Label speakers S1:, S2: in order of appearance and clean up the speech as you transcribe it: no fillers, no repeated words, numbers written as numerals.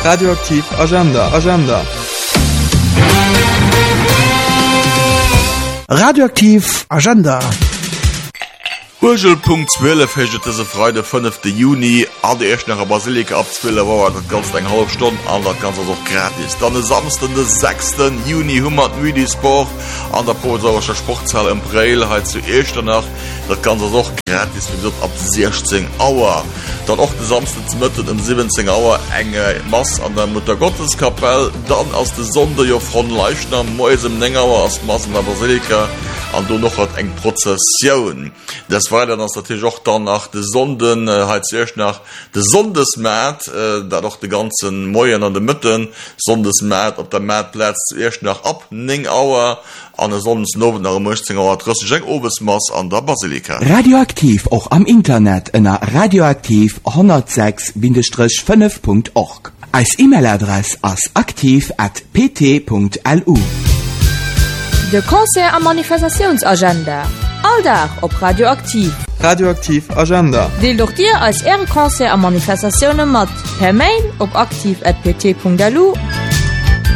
S1: Radioaktiv Agenda.
S2: Radioaktiv Agenda.
S3: Urgelpunkt 12 heget se Freude 5. Juni an de echt nach Basilika ab 12 war dat ganz eng halb Stunde an dat ganz auch gratis. Dann de samsten den 6. Juni 100 Müdisport an der Posauerscher Sportzahl im Breil halt zu nach dat ganz auch gratis wie ab 16 Auer. Dann auch de samsten Mitte um 17 Auer enge Mass an der Mutter Gotteskapelle, dann aus de Sonde jo von Leichner Mäus im Nengauer aus Massen der Basilika an du noch hat eng Prozession. Das war dann natürlich auch dann nach de Sonden erst nach de Sondesmat, da doch die ganzen Mäuen an de Mitten Sondesmat op der Matplatz zuerst nach ab Ningauer an der Sonnensnoven nach Mchtzingauer Obesmass an der Basilika.
S4: Radioaktiv auch am Internet in radioaktiv 106-5.org. Als E-Mail-Adresse als aktiv@pt.lu.
S5: De Konzert am Manifestationsagenda. Alldach op Radioaktiv.
S1: Radioaktiv Agenda.
S5: Deel doch dir als Ehrenkonzert am Manifestationen mat per Mail op aktiv@pt.lu